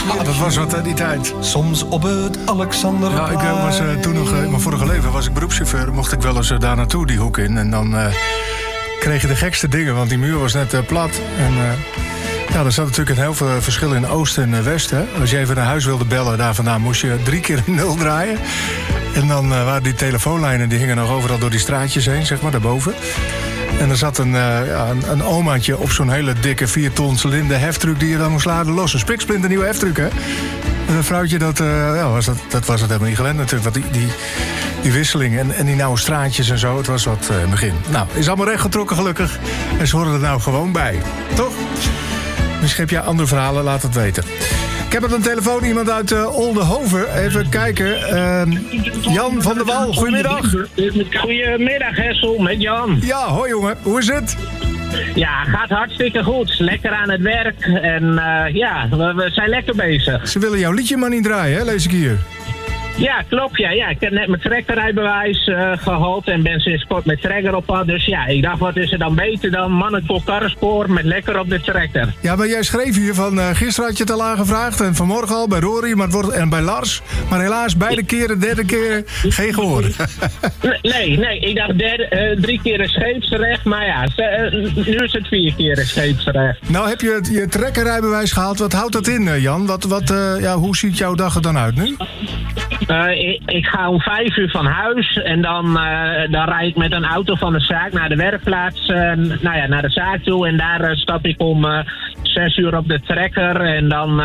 Ja, dat was wat die tijd. Soms op het Alexander. Ja, ik was toen nog... in mijn vorige leven was ik beroepschauffeur. Mocht ik wel eens daar naartoe, die hoek in. En dan kreeg je de gekste dingen, want die muur was net plat. En ja, er zat natuurlijk een heel veel verschil in oost en west. Hè? Als je even naar huis wilde bellen, daar vandaan moest je 3 keer een 0 draaien. En dan waren die telefoonlijnen, die hingen nog overal door die straatjes heen, zeg maar, daarboven. En er zat een omaatje op zo'n hele dikke 4-ton cilinder heftruck die je dan moest laden los. Een spiksplinternieuwe heftruck, hè? En dat vrouwtje, dat was het helemaal niet gewend natuurlijk. Want die wisseling en die nauwe straatjes en zo, het was wat in het begin. Nou, is allemaal rechtgetrokken gelukkig. En ze horen er nou gewoon bij. Toch? Misschien heb jij andere verhalen, laat het weten. Ik heb op een telefoon iemand uit Oldenhoven. Even kijken. Jan van der Wal, goedemiddag. Goedemiddag, Hessel, met Jan. Ja, hoi jongen. Hoe is het? Ja, gaat hartstikke goed. Lekker aan het werk. En we zijn lekker bezig. Ze willen jouw liedje maar niet draaien, hè? Lees ik hier. Ja, klopt. Ja, ik heb net mijn trekkerrijbewijs gehaald en ben sinds kort met trekker op pad. Dus ja, ik dacht, wat is er dan beter dan mannen vol karrenspoor met lekker op de trekker. Ja, maar jij schreef hier van, gisteren had je het al aangevraagd en vanmorgen al bij Rory en bij Lars. Maar helaas, beide keren, derde keer, geen gehoor. Nee, ik dacht 3 keer een scheepsrecht, maar ja, nu is het 4 keer een scheepsrecht. Nou, heb je je trekkerrijbewijs gehaald, wat houdt dat in, Jan? Hoe ziet jouw dag er dan uit nu? Ik ga om 5 uur van huis en dan rijd ik met een auto van de zaak naar de werkplaats, naar de zaak toe. En daar stap ik om 6 uur op de trekker en dan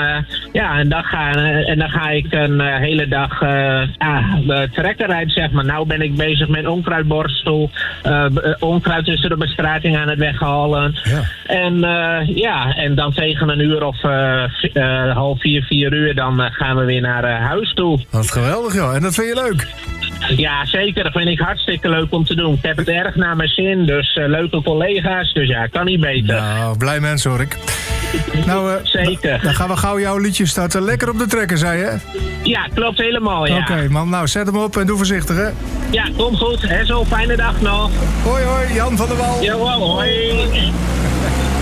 ga ik een hele dag trekker rijden, zeg maar. Nou ben ik bezig met onkruidborstel, onkruid tussen de bestrating aan het weghalen. Ja. En dan tegen een uur of 4 uur, dan gaan we weer naar huis toe. Wat geweldig, joh. En dat vind je leuk? Ja, zeker. Dat vind ik hartstikke leuk om te doen. Ik heb het erg naar mijn zin, dus leuke collega's. Dus ja, kan niet beter. Nou, blij mensen hoor ik. Nou, zeker. Dan gaan we gauw jouw liedje starten. Lekker op de trekker, zei je? Ja, klopt helemaal, ja. Oké, man. Nou, zet hem op en doe voorzichtig, hè? Ja, komt goed. Hè, zo fijne dag nog. Hoi, Jan van der Wal. Jawel, hoi.